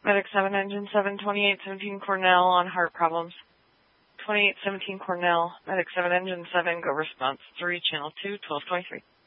Medic 7, Engine 7, 2817 Cornell on heart problems. 2817 Cornell, Medic 7, Engine 7, go response 3, Channel 2, 1223.